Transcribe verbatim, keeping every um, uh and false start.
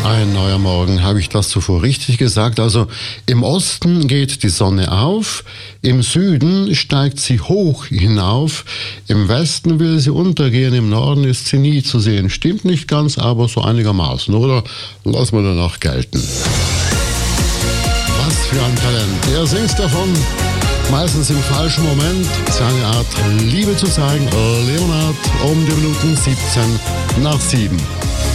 Ein neuer Morgen, habe ich das zuvor richtig gesagt? Also im Osten geht die Sonne auf, im Süden steigt sie hoch hinauf, im Westen will sie untergehen, im Norden ist sie nie zu sehen. Stimmt nicht ganz, aber so einigermaßen, oder? Lassen wir danach gelten. Was für ein Talent. Er singt davon, meistens im falschen Moment, seine Art Liebe zu zeigen. Leonard um die Minuten siebzehn nach sieben.